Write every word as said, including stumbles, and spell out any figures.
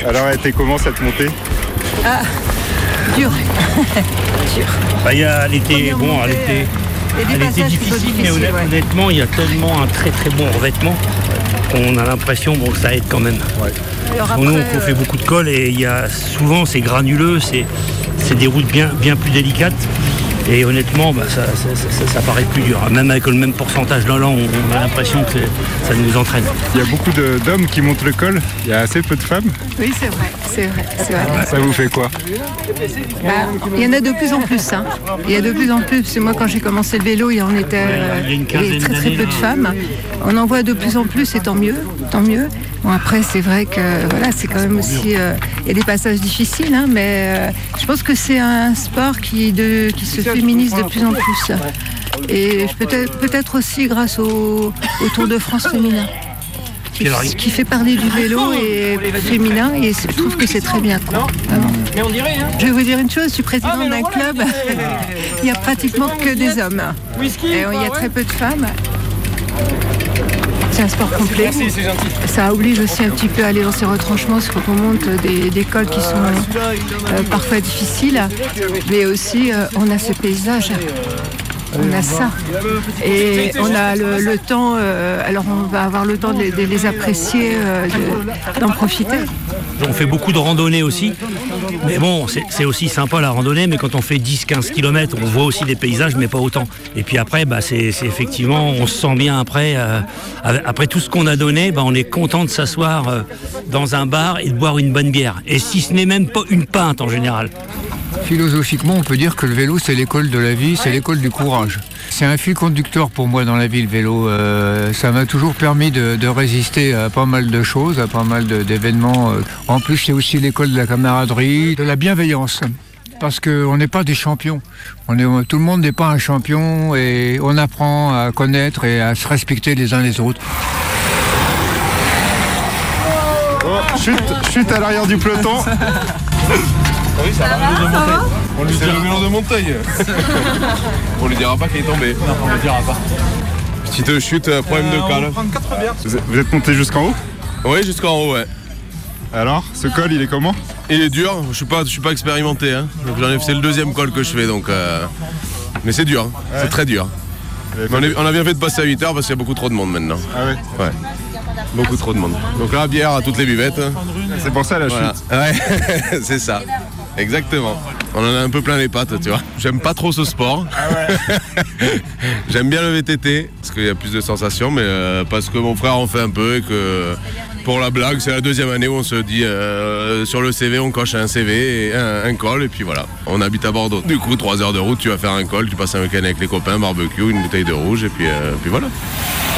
Alors, elle était comment cette montée? Ah, dur. dur. Bah, y a, elle était, bon, elle était, elle était difficile, mais honnêtement, ouais. honnêtement, il y a tellement un très très bon revêtement qu'on a l'impression bon, que ça aide quand même. Ouais. Alors après, nous, on euh... fait beaucoup de cols et il y a, souvent c'est granuleux, c'est, c'est des routes bien, bien plus délicates. Et honnêtement, bah, ça, ça, ça, ça paraît plus dur. Même avec le même pourcentage là, on, on a l'impression que ça nous entraîne. Il y a beaucoup de, d'hommes qui montent le col. Il y a assez peu de femmes. Oui, c'est vrai. C'est vrai, c'est vrai. Ouais, ça vous fait quoi? Bah, il y en a de plus en plus. Hein. Il y a de plus en plus. Parce que moi, quand j'ai commencé le vélo, on était euh, il y a très très peu de femmes. On en voit de plus en plus, et tant mieux, tant mieux. Bon, après, c'est vrai que voilà, c'est quand même aussi. Euh, il y a des passages difficiles, hein, mais euh, je pense que c'est un sport qui, de, qui se féminise de plus en plus. Et peut-être, peut-être aussi grâce au, au Tour de France féminin, qui, qui fait parler du vélo et féminin, et je trouve que c'est très bien. Quoi. Je vais vous dire une chose, je suis présidente d'un club, il n'y a pratiquement que des hommes. Et il y a très peu de femmes. C'est un sport complet. Merci, c'est gentil. Ça oblige aussi un petit peu à aller dans ces retranchements, parce qu'on monte des, des cols qui sont euh, parfois difficiles, mais aussi euh, on a ce paysage. On a ça. Et on a le, le temps, euh, alors on va avoir le temps de, de les apprécier, euh, de, d'en profiter. On fait beaucoup de randonnées aussi. Mais bon, c'est, c'est aussi sympa la randonnée, mais quand on fait dix à quinze kilomètres, on voit aussi des paysages, mais pas autant. Et puis après, bah, c'est, c'est effectivement, on se sent bien après. Euh, après tout ce qu'on a donné, bah, on est content de s'asseoir euh, dans un bar et de boire une bonne bière. Et si ce n'est même pas une pinte en général. Philosophiquement, on peut dire que le vélo, c'est l'école de la vie, c'est l'école du courage. C'est un fil conducteur pour moi dans la vie, le vélo. Euh, ça m'a toujours permis de, de résister à pas mal de choses, à pas mal de, d'événements. En plus, c'est aussi l'école de la camaraderie, de la bienveillance. Parce qu'on n'est pas des champions. On est, tout le monde n'est pas un champion et on apprend à connaître et à se respecter les uns les autres. Oh, chute, chute à l'arrière du peloton. Ah oui, ça, ça va, de ça va. On lui dira le vélo de Montagne. On lui dira pas qu'il est tombé. Non, on lui dira pas. Petite chute, problème euh, de cale. On va prendre quatre bières. Vous êtes monté jusqu'en haut? Oui, jusqu'en haut, ouais. Alors, ce col, il est comment? Il est dur, je suis pas, je suis pas expérimenté. Hein. Donc j'en ai, c'est le deuxième col que je fais, donc. Euh... Mais c'est dur, hein. Ouais. C'est très dur. On, est, on a bien fait de passer à huit heures parce qu'il y a beaucoup trop de monde maintenant. Ah ouais. Ouais. Beaucoup trop de monde. Donc là, bière à toutes les buvettes. C'est pour ça la voilà. chute. Ouais, c'est ça. Exactement. On en a un peu plein les pattes, tu vois. J'aime pas trop ce sport. Ah ouais. J'aime bien le V T T, parce qu'il y a plus de sensations, mais euh, parce que mon frère en fait un peu et que pour la blague, c'est la deuxième année où on se dit euh, sur le C V, on coche un C V et un, un col, et puis voilà. On habite à Bordeaux. Du coup, trois heures de route, tu vas faire un col, tu passes un week-end avec les copains, barbecue, une bouteille de rouge, et puis, euh, puis voilà.